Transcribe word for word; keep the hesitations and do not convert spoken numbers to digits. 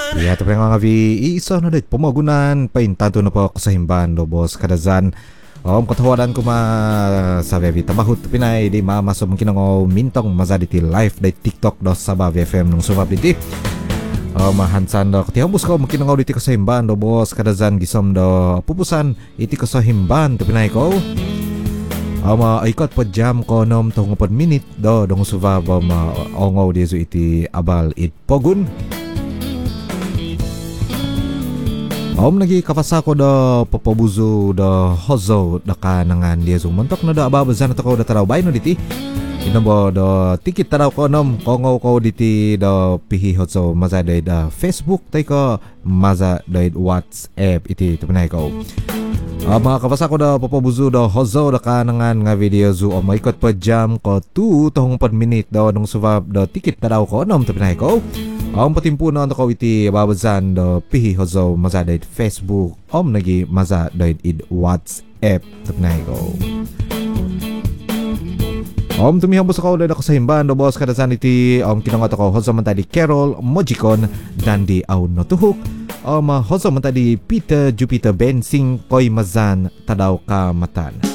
Ya, tapi nga vi iisa na dit pamagunan paintanto na po ako sa himban do boss kadazan. Om katawadan ko ma sa vi tabahut pinay di mama so mungkin ngo mintong mazaditi live day TikTok do sa Bavi F M nung sumap diti. Oh, mahansan do katihabos ko mungkin ngo diti ko sa himban do boss kadazan gisom do pupusan iti ko sa himban to pinay ko. Ama ikot pa jam ko nom tong pod minute do dong suva ba ma ongo di iti abal it pogun. Om lagi kapasa ko da papabuzo da hozo da kanangan dia zoom montok na da ababazan to ko da taraw bay no diti inabo da tikit taraw ko nom kongo ko diti da pihi hozo maza da Facebook tay ko maza da WhatsApp iti tupanay ko. Uh, mga kapasa ko da papabuzo da hozo da kanangan nga video zo o maikot pa jam ko two tohong pod minute da nung suvab da tikit taraw ko nom tupanay ko. Om patimpo na ko iti babazan do pihi hozo maza dait Facebook om nagi maza dait id WhatsApp tapnay ko. Om tumihambos ako dahil ako sa himban do boss kadasan iti om kinangat ako hozo man tadi Carol Mojicon dandi aw no tuhuk om hozo man tadi Peter Jupiter Bensing koy mazan tadaw ka matan.